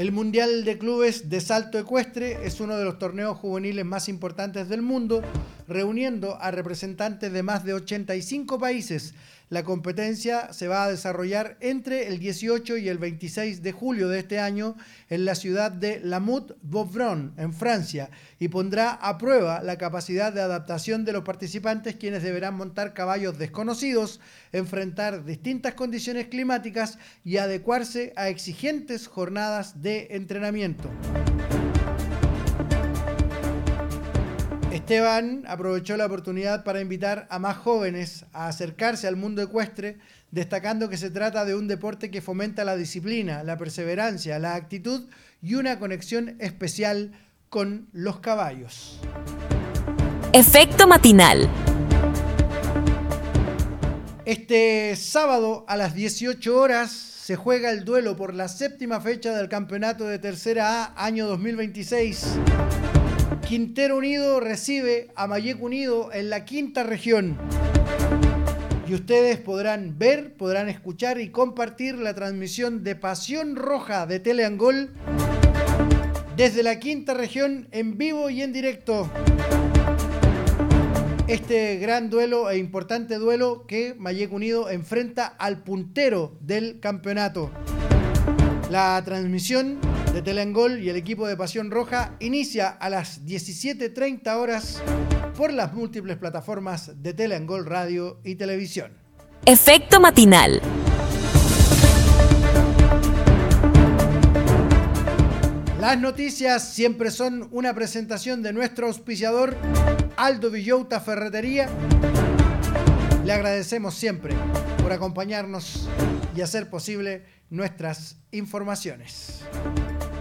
El Mundial de Clubes de Salto Ecuestre es uno de los torneos juveniles más importantes del mundo, reuniendo a representantes de más de 85 países. La competencia se va a desarrollar entre el 18 y el 26 de julio de este año en la ciudad de Lamut-Bouvron, en Francia, y pondrá a prueba la capacidad de adaptación de los participantes, quienes deberán montar caballos desconocidos, enfrentar distintas condiciones climáticas y adecuarse a exigentes jornadas de entrenamiento. Esteban aprovechó la oportunidad para invitar a más jóvenes a acercarse al mundo ecuestre, destacando que se trata de un deporte que fomenta la disciplina, la perseverancia, la actitud y una conexión especial con los caballos. Efecto matinal. Este sábado a las 18 horas se juega el duelo por la séptima fecha del campeonato de Tercera A año 2026. Quintero Unido recibe a Malleco Unido en la quinta región. Y ustedes podrán ver, podrán escuchar y compartir la transmisión de Pasión Roja de Teleangol desde la quinta región en vivo y en directo. Este gran duelo e importante duelo que Malleco Unido enfrenta al puntero del campeonato. La transmisión de Teleangol y el equipo de Pasión Roja inicia a las 17:30 horas por las múltiples plataformas de Teleangol Radio y Televisión. Efecto matinal. Las noticias siempre son una presentación de nuestro auspiciador Aldo Villota Ferretería. Le agradecemos siempre por acompañarnos y hacer posible nuestras informaciones.